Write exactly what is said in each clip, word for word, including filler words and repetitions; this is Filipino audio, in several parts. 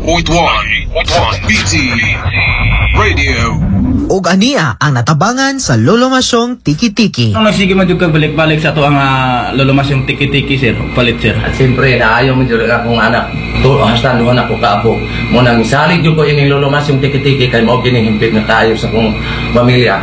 point one B T Radio. Ug ania ang natabangan sa Lolomasyong Tiki-Tiki. Ang nagsige man jud kag balik-balik sa to ang uh, Lolomasyong Tiki-Tiki sir, palit sir. At siyempre naayo man jud akong anak. To hasta duha na ko kaapo. Mo nang misalig jud ko ini Lolomasyong Tiki-Tiki kay mao gini himpit na tayo sa kong pamilya.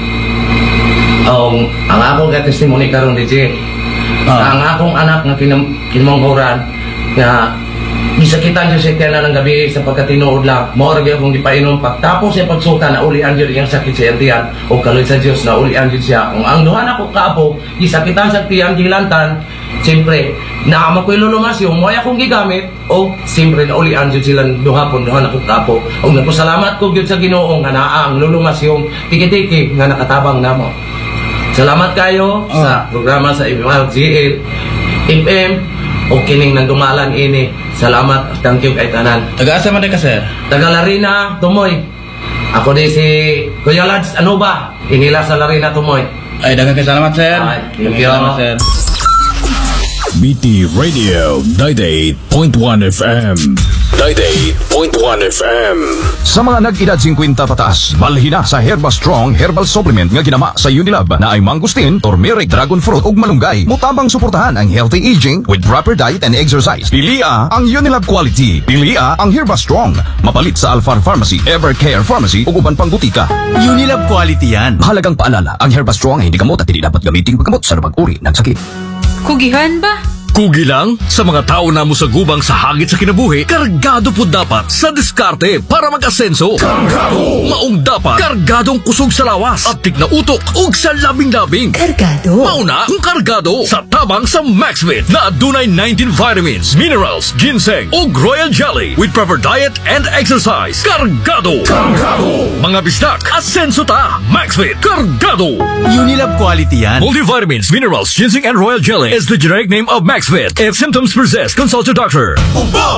Um, ang akong testimony karon D J. Ah. Ang akong anak nga kinam kinamanghuran nga gisakitan siya siya na ng gabi sa pagkatinuod lang. Mao ra gyud akong gipainom pagtapos sa pagsuka na ulian jud iyang sakit sa tiyan o kaloy sa Dios na ulian jud siya. Kung ang duha na ko kaapo gisakitan sa tiyan gilantan, siyempre naama ko'y Lolomasyon mo ay akong gigamit o siyempre na ulian jud silang duha pon duha na ko kaapo. Og nagpasalamat ko gyud sa Ginoo nga naa ang Lolomasyong Tiki-Tiki nga nakatabang namo. Salamat kayo oh. sa programa sa M R G L F M o kining nagdumalan ini. Salamat, thank you kay tanan. Taga-asa man ka sir? Taga Larina, Tumoy. Ako di si Kuya Lads, ano ba? Inila sa Larina, Tumoy. Ay, daghang salamat sir. Ay, thank you. Salamat sir. B T Radio ninety-eight point one F M. ninety-eight point one F M. Sa mga nag-edad fifty pataas, balhin na sa Herba Strong Herbal Supplement nga ginama sa Unilab na ay mangustin, turmeric, dragon fruit ug malunggay. Mutabang suportahan ang healthy aging with proper diet and exercise. Pilia ang Unilab quality. Pilia ang Herba Strong. Mapalit sa Alphar Pharmacy, Evercare Pharmacy ug uban pang butika. Unilab quality yan. Mahalagang paalala, ang Herba Strong ay hindi gamot at hindi dapat gamitin paggamot sa pag-uri ng sakit. Kugihan ba? Kugi lang sa mga tao na mo sa gubang sa hagit sa kinabuhi, kargado po dapat sa diskarte para mag-asenso. Kargado! Maong dapat kargadong kusog sa lawas at tik na utok ug sa labing-labing. Kargado? Mauna kung kargado sa tabang sa Maxvit na adunay nineteen vitamins, minerals, ginseng ug royal jelly with proper diet and exercise. Kargado! Kargado! Mga bistak, asenso ta! Maxvit! Kargado! Unilab quality yan. Multivitamins, minerals, ginseng and royal jelly is the generic name of Maxvit. If symptoms persist, consult your doctor.